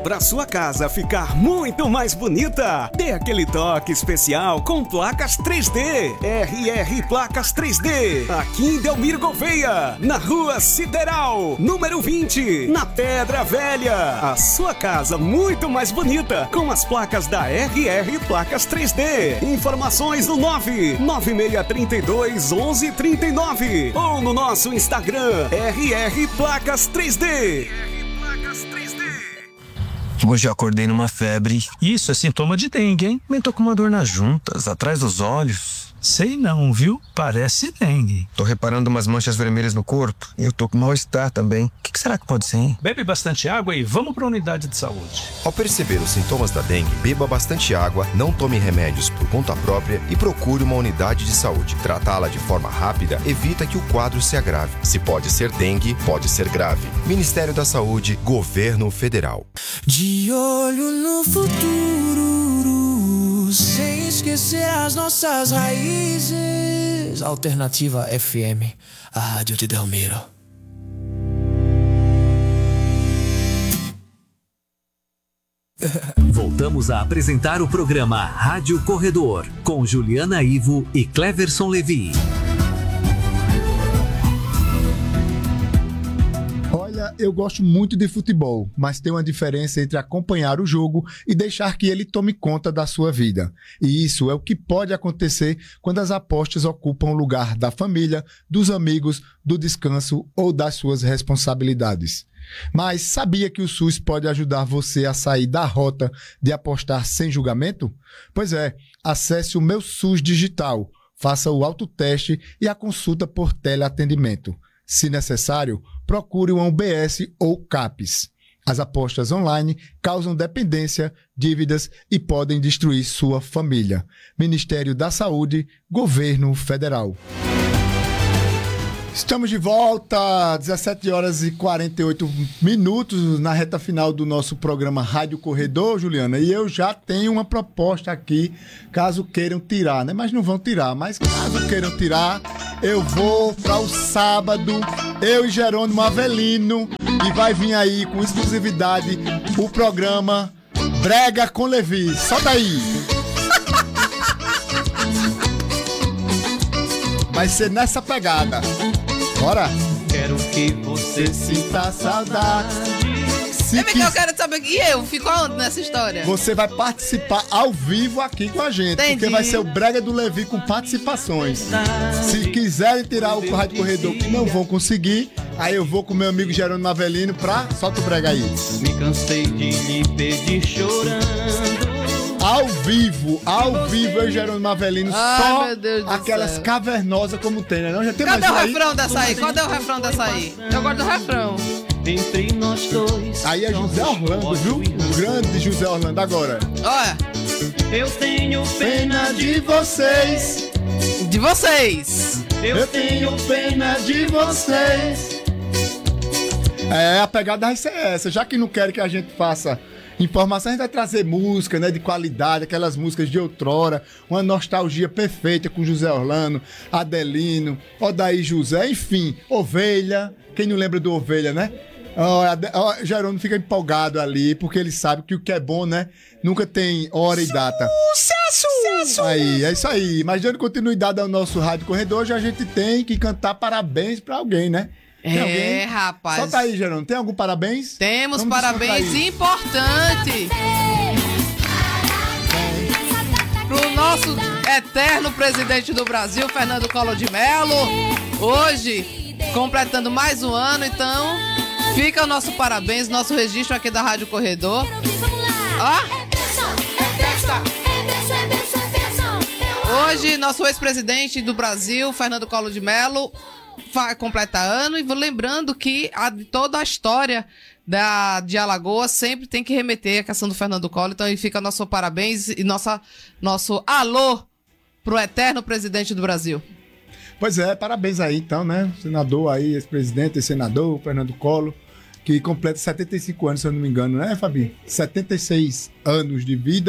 Para sua casa ficar muito mais bonita, dê aquele toque especial com placas 3D. RR Placas 3D. Aqui em Delmiro Gouveia, na Rua Sideral, número 20, na Pedra Velha. A sua casa muito mais bonita com as placas da RR Placas 3D. Informações no 99632 1139 ou no nosso Instagram RR Placas 3D. Hoje eu acordei numa febre. Isso é sintoma de dengue, hein? Me tô com uma dor nas juntas, atrás dos olhos. Sei não, viu? Parece dengue. Tô reparando umas manchas vermelhas no corpo. Eu tô com mal-estar também. O que será que pode ser, hein? Bebe bastante água e vamos pra unidade de saúde. Ao perceber os sintomas da dengue, beba bastante água, não tome remédios por conta própria e procure uma unidade de saúde. Tratá-la de forma rápida evita que o quadro se agrave. Se pode ser dengue, pode ser grave. Ministério da Saúde, Governo Federal. De olho no futuro, sem esquecer as nossas raízes. Alternativa FM, a rádio de Delmiro. Voltamos a apresentar o programa Rádio Corredor, com Juliana Ivo e Cleverson Levi. Olha, eu gosto muito de futebol, mas tem uma diferença entre acompanhar o jogo e deixar que ele tome conta da sua vida. E isso é o que pode acontecer quando as apostas ocupam o lugar da família, dos amigos, do descanso ou das suas responsabilidades. Mas sabia que o SUS pode ajudar você a sair da rota de apostar sem julgamento? Pois é, acesse o Meu SUS Digital, faça o autoteste e a consulta por teleatendimento. Se necessário, procure uma UBS ou CAPES. As apostas online causam dependência, dívidas e podem destruir sua família. Ministério da Saúde, Governo Federal. Estamos de volta, 17 horas e 48 minutos na reta final do nosso programa Rádio Corredor, Juliana. E eu já tenho uma proposta aqui, caso queiram tirar, né? Mas não vão tirar, mas caso queiram tirar, eu vou para o sábado, eu e Jerônimo Avelino, e vai vir aí com exclusividade o programa Brega com Levi. Solta aí! Vai ser nessa pegada. Bora! Quero que você sinta saudade. Eu quero saber que eu fico aonde nessa história? Você vai participar ao vivo aqui com a gente. Entendi. Porque vai ser o Brega do Levi com participações. Se quiserem tirar o Rádio Corredor que não vão conseguir, aí eu vou com meu amigo Jerônimo Avelino pra... Solta o Brega aí. Me cansei de lhe pedir chorando. Ao vivo, eu e Jerônimo Avelino, só aquelas cavernosas como tem, né? Não, já tem. Cadê mais o aí? refrão dessa aí? Cadê o refrão dessa aí? Eu gosto do refrão. Entre nós dois. Aí é José Orlando, viu? O grande José Orlando agora. Olha. Eu tenho pena de vocês. De vocês. Eu tenho pena de vocês. É, a pegada vai ser essa. Já que não querem que a gente faça informação, a gente vai trazer música, né, de qualidade, aquelas músicas de outrora, uma nostalgia perfeita com José Orlando, Adelino, Odair José, enfim, Ovelha, quem não lembra do Ovelha, né? Jerônimo fica empolgado ali, porque ele sabe que o que é bom, né, nunca tem hora e data. Sucesso! Aí, é isso aí. Mas dando continuidade ao nosso Rádio Corredor, hoje a gente tem que cantar parabéns pra alguém, né? Tem alguém? Rapaz. Solta aí, Jerônimo. Tem algum parabéns? Temos Vamos parabéns importantes pro nosso eterno presidente do Brasil, Fernando Collor de Mello. Hoje, completando mais um ano, então fica o nosso parabéns, nosso registro aqui da Rádio Corredor. Ó. Hoje, nosso ex-presidente do Brasil, Fernando Collor de Mello, vai completar ano, e vou lembrando que toda a história de Alagoas sempre tem que remeter a questão do Fernando Collor. Então aí fica nosso parabéns e nosso alô pro eterno presidente do Brasil. Pois é, parabéns aí então, né? Senador aí, ex-presidente e senador, Fernando Collor, que completa 75 anos, se eu não me engano, né, Fabi? 76 anos de vida.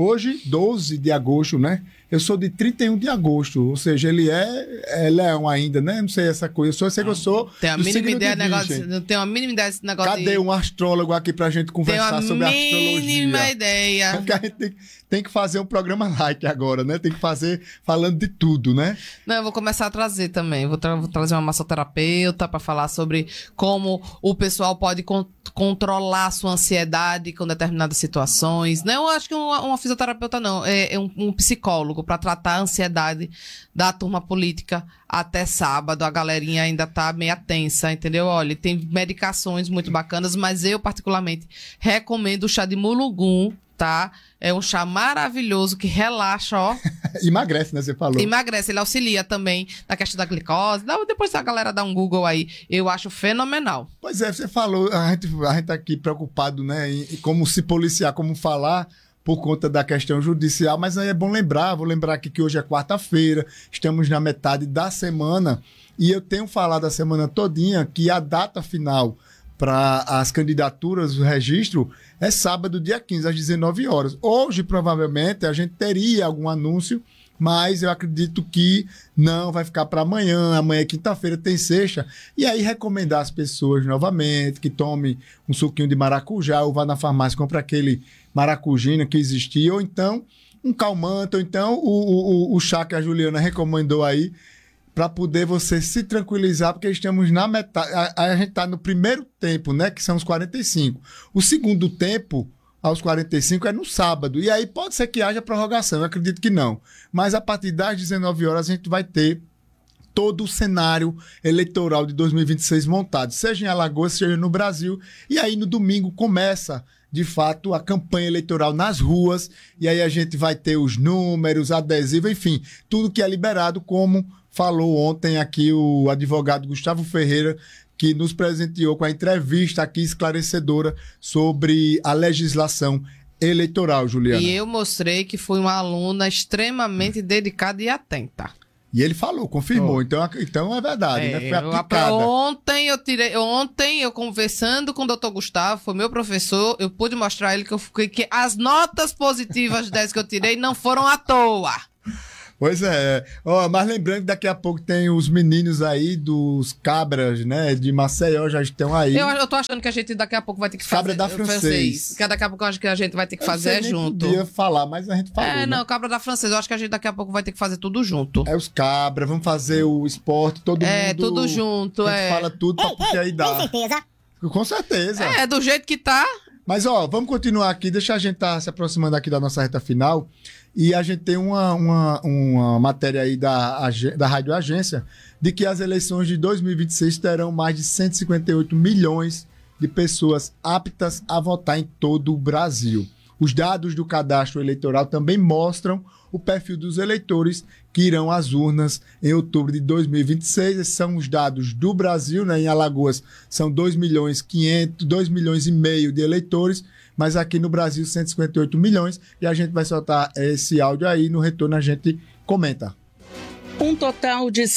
Hoje, 12 de agosto, né? Eu sou de 31 de agosto, ou seja, ele é leão ainda, né? Não sei essa coisa. Eu sei que eu sou Tem a do mínima signo ideia de Virgem. não tenho a mínima ideia desse negócio. Cadê um astrólogo aqui pra gente conversar sobre astrologia? Mínima ideia. Porque a gente tem que fazer um programa light agora, né? Tem que fazer falando de tudo, né? Não, eu vou começar a trazer também. Vou trazer uma massoterapeuta para falar sobre como o pessoal pode controlar a sua ansiedade com determinadas situações. Não, eu acho que uma fisioterapeuta não, é um psicólogo para tratar a ansiedade da turma política até sábado. A galerinha ainda tá meio tensa, entendeu? Olha, tem medicações muito bacanas, mas eu particularmente recomendo o chá de mulugum, tá? É um chá maravilhoso que relaxa, ó. Emagrece, né? Você falou. Emagrece, ele auxilia também na questão da glicose. Depois a galera dá um Google aí. Eu acho fenomenal. Pois é, você falou, a gente tá aqui preocupado, né? Em como se policiar, como falar por conta da questão judicial, mas aí é bom lembrar, vou lembrar aqui que hoje é quarta-feira, estamos na metade da semana, e eu tenho falado a semana todinha que a data final para as candidaturas, o registro, é sábado, dia 15, às 19 horas. Hoje, provavelmente, a gente teria algum anúncio, mas eu acredito que não, vai ficar para amanhã. Amanhã é quinta-feira, tem sexta. E aí recomendar às pessoas novamente que tomem um suquinho de maracujá, ou vá na farmácia e compre aquele maracujina que existia, ou então um calmante, ou então o chá que a Juliana recomendou aí, para poder você se tranquilizar, porque estamos na metade. A gente está no primeiro tempo, né? Que são os 45. O segundo tempo, aos 45, é no sábado. E aí pode ser que haja prorrogação, eu acredito que não. Mas a partir das 19 horas a gente vai ter todo o cenário eleitoral de 2026 montado, seja em Alagoas, seja no Brasil. E aí no domingo começa, de fato, a campanha eleitoral nas ruas. E aí a gente vai ter os números, adesivo, enfim, tudo que é liberado, como falou ontem aqui o advogado Gustavo Ferreira, que nos presenteou com a entrevista aqui esclarecedora sobre a legislação eleitoral, Juliana. E eu mostrei que fui uma aluna extremamente dedicada e atenta. E ele falou, confirmou, então é verdade, né? Foi aplicada. Ontem eu conversando com o Dr. Gustavo, foi meu professor, eu pude mostrar a ele que as notas positivas 10 que eu tirei não foram à toa. Pois é. Mas lembrando que daqui a pouco tem os meninos aí dos Cabras, né? De Maceió, já estão aí. Eu tô achando que a gente daqui a pouco vai ter que fazer. Cabra da Francês. Que daqui a pouco eu acho que a gente vai ter que fazer junto. Eu podia falar, mas a gente falou, não, Cabra da Francês. Eu acho que a gente daqui a pouco vai ter que fazer tudo junto. É os Cabras, vamos fazer o esporte, todo mundo. É, tudo junto, a gente fala tudo, porque aí dá. Com certeza. Com certeza. É, do jeito que tá. Mas, vamos continuar aqui, deixa a gente se aproximando aqui da nossa reta final. E a gente tem uma matéria aí da Rádio Agência de que as eleições de 2026 terão mais de 158 milhões de pessoas aptas a votar em todo o Brasil. Os dados do cadastro eleitoral também mostram o perfil dos eleitores que irão às urnas em outubro de 2026. Esses são os dados do Brasil, né? Em Alagoas são 2 milhões e meio de eleitores, mas aqui no Brasil 158 milhões, e a gente vai soltar esse áudio aí, no retorno a gente comenta. Um total de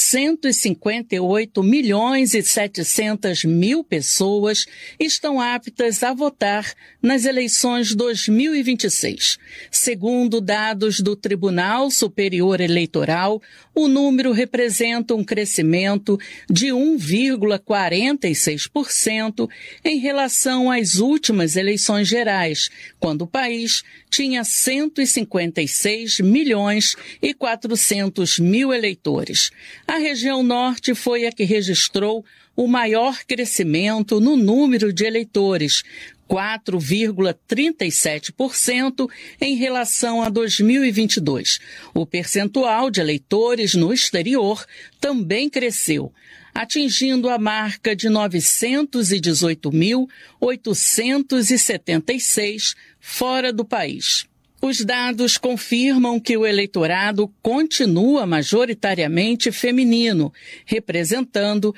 158 milhões e 700 mil pessoas estão aptas a votar nas eleições 2026. Segundo dados do Tribunal Superior Eleitoral, o número representa um crescimento de 1,46% em relação às últimas eleições gerais, quando o país tinha 156 milhões e 400 mil eleitores. A região norte foi a que registrou o maior crescimento no número de eleitores, 4,37% em relação a 2022. O percentual de eleitores no exterior também cresceu, atingindo a marca de 918.876 fora do país. Os dados confirmam que o eleitorado continua majoritariamente feminino, representando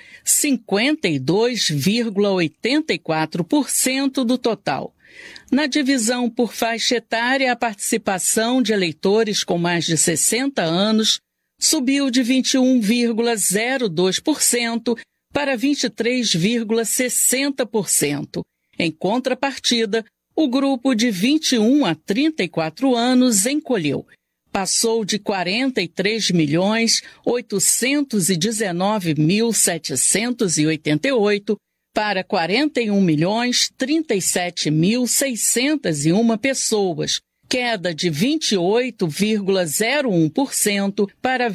52,84% do total. Na divisão por faixa etária, a participação de eleitores com mais de 60 anos subiu de 21,02% para 23,60%. Em contrapartida, O grupo de 21 a 34 anos encolheu. Passou de 43.819.788 para 41.037.601 pessoas, queda de 28,01% para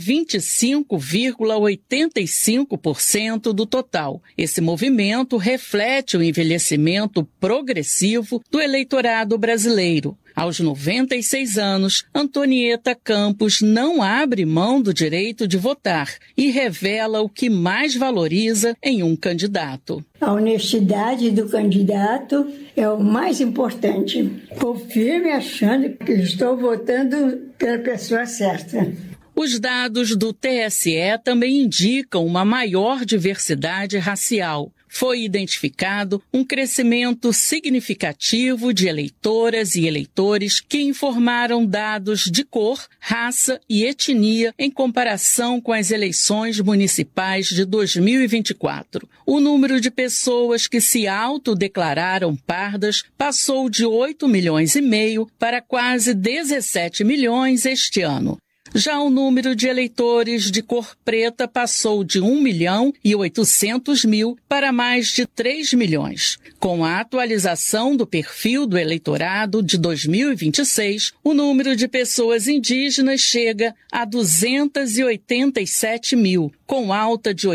25,85% do total. Esse movimento reflete o envelhecimento progressivo do eleitorado brasileiro. Aos 96 anos, Antonieta Campos não abre mão do direito de votar e revela o que mais valoriza em um candidato. A honestidade do candidato é o mais importante. Estou firme achando que estou votando pela pessoa certa. Os dados do TSE também indicam uma maior diversidade racial. Foi identificado um crescimento significativo de eleitoras e eleitores que informaram dados de cor, raça e etnia em comparação com as eleições municipais de 2024. O número de pessoas que se autodeclararam pardas passou de 8,5 milhões para quase 17 milhões este ano. Já o número de eleitores de cor preta passou de 1.800.000 para mais de 3 milhões. Com a atualização do perfil do eleitorado de 2026, o número de pessoas indígenas chega a 287 mil, com alta de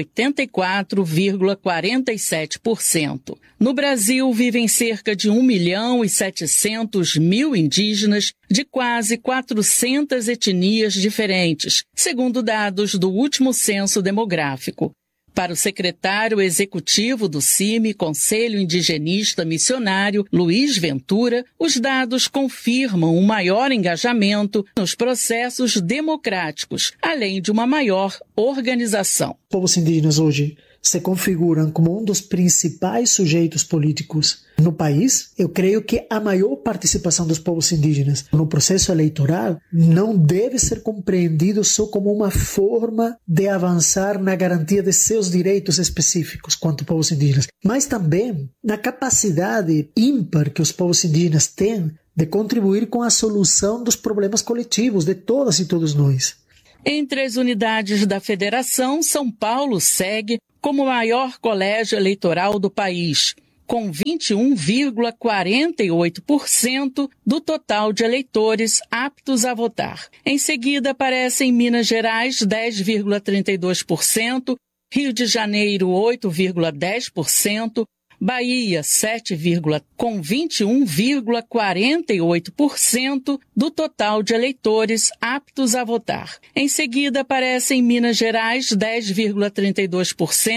84,47%. No Brasil, vivem cerca de 1.700.000 indígenas de quase 400 etnias diferentes, segundo dados do último censo demográfico. Para o secretário executivo do CIMI, Conselho Indigenista Missionário, Luiz Ventura, os dados confirmam um maior engajamento nos processos democráticos, além de uma maior organização. Povos indígenas hoje se configuram como um dos principais sujeitos políticos no país. Eu creio que a maior participação dos povos indígenas no processo eleitoral não deve ser compreendido só como uma forma de avançar na garantia de seus direitos específicos quanto povos indígenas, mas também na capacidade ímpar que os povos indígenas têm de contribuir com a solução dos problemas coletivos de todas e todos nós. Entre as unidades da federação, São Paulo segue como o maior colégio eleitoral do país, com 21,48% do total de eleitores aptos a votar. Em seguida aparecem Minas Gerais, 10,32%, Rio de Janeiro, 8,10%, Bahia, 7, com 21,48% do total de eleitores aptos a votar. Em seguida aparecem Minas Gerais, 10,32%,